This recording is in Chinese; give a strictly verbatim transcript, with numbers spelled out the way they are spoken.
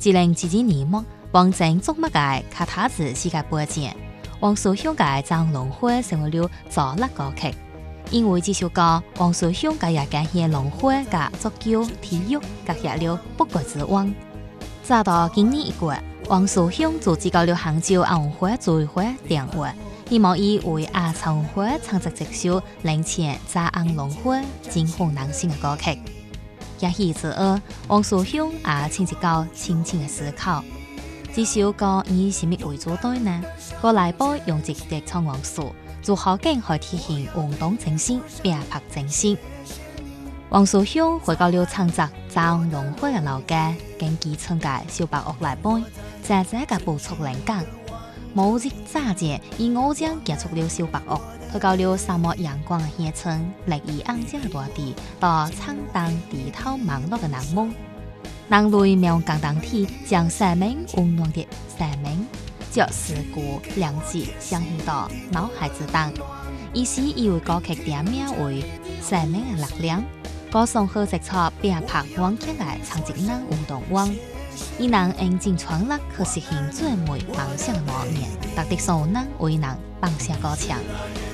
二零二二年末，王晶捉物嘅卡塔兹世界杯戰，王素香嘅張龍輝成為了左肋歌曲。因為這首歌，王素香嘅也間獻龍輝嘅足球、體育結下了不歸之往。直到今年一月，王素香就指教了杭州亞運會組委會電話，希望以為亞殘運會創作這首領前炸昂龍輝金紅男性嘅歌曲。也係之後，王素香也親自教輕輕嘅思考，這首歌以什麼為主對呢？個來寶用直接唱王素，做好勁去體現運動精神、拼搏精神。王素香回到了創作炸昂龍輝嘅老家，根據參加小白樂來寶，謝謝嘅補充靈感。某日早節，以我將結束了小白樂，去到了沙漠陽光嘅鄉村，歷以安靜嘅大地，到蒼蕩地頭忙碌嘅南夢。人類命共同體將生命溫暖的生命，將事故良知相獻到腦海之中。於是以為歌曲點名為生命嘅力量，歌頌好直錯拼搏往起來長職能運動網。以人應盡全力去實現最美夢想嘅諾言，特別受人為人放下歌唱。